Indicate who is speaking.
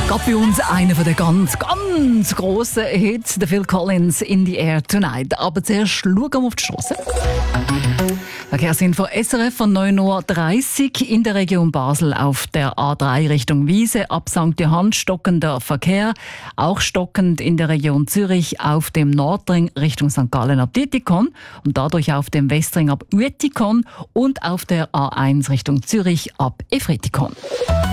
Speaker 1: Gerade bei uns einer der ganz grossen Hits, der Phil Collins, «In the Air Tonight». Aber zuerst schauen wir auf die Strasse. Verkehrsinfo SRF von 9.30 Uhr in der Region Basel auf der A3 Richtung Wiese. Ab St. Johann stockender Verkehr. Auch stockend in der Region Zürich auf dem Nordring Richtung St. Gallen ab Ditikon und dadurch auf dem Westring ab Uetikon und auf der A1 Richtung Zürich ab Efretikon.